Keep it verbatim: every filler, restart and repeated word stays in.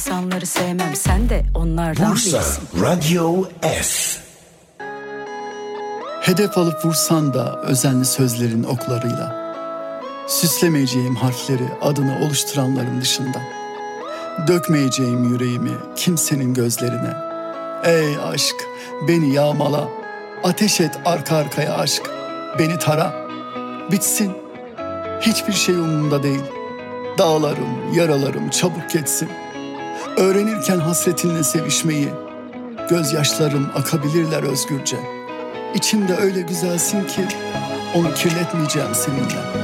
İnsanları sevmem, sen de onlardan Bursa birisin. Radyo S. Hedef alıp vursan da özenli sözlerin oklarıyla, süslemeyeceğim harfleri adını oluşturanların dışında, dökmeyeceğim yüreğimi kimsenin gözlerine. Ey aşk, beni yağmala, ateş et arka arkaya aşk, beni tara, bitsin. Hiçbir şey umurumda değil, dağlarım, yaralarım çabuk geçsin. Öğrenirken hasretinle sevişmeyi, gözyaşlarım akabilirler özgürce. İçimde öyle güzelsin ki onu kirletmeyeceğim seninle.